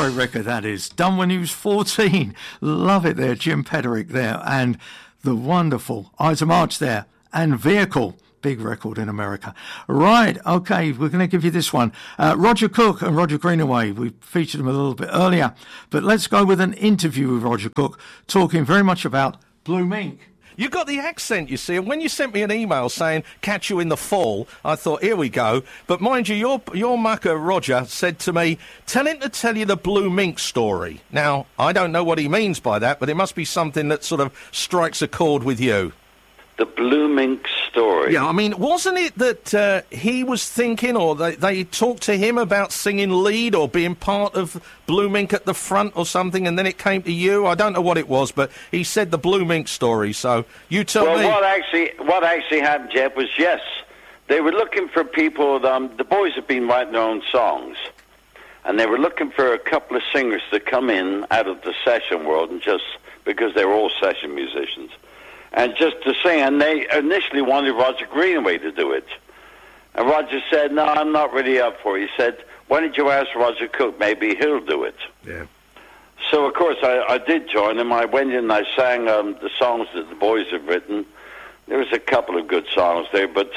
great record that is. Done when he was 14. Love it there, Jim Pederick there. And the wonderful Isa March there. And Vehicle. Big record in America. Right, okay, we're going to give you this one. Roger Cook and Roger Greenaway. We featured him a little bit earlier. But let's go with an interview with Roger Cook, talking very much about Blue Mink. You got the accent, you see, and when you sent me an email saying catch you in the fall, I thought, here we go. But mind you, your mucker Roger said to me, tell him to tell you the Blue Mink story. Now, I don't know what he means by that, but it must be something that sort of strikes a chord with you. The Blue Mink story. Yeah, I mean, wasn't it that he was thinking, or they talked to him about singing lead or being part of Blue Mink at the front or something, and then it came to you? I don't know what it was, but he said the Blue Mink story, so you tell me. Well, what actually happened, Jeff, was, yes, they were looking for people, the boys have been writing their own songs, and they were looking for a couple of singers to come in out of the session world, and just because they were all session musicians. And just to sing, and they initially wanted Roger Greenaway to do it. And Roger said, no, I'm not really up for it. He said, why don't you ask Roger Cook, maybe he'll do it. Yeah. So, of course, I did join him. I went in and I sang the songs that the boys have written. There was a couple of good songs there, but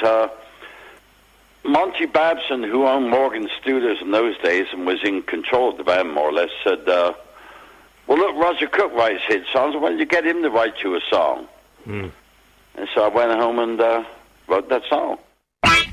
Monty Babson, who owned Morgan Studios in those days and was in control of the band, more or less, said, well, look, Roger Cook writes hit songs. Why don't you get him to write you a song? And so I went home and wrote that song.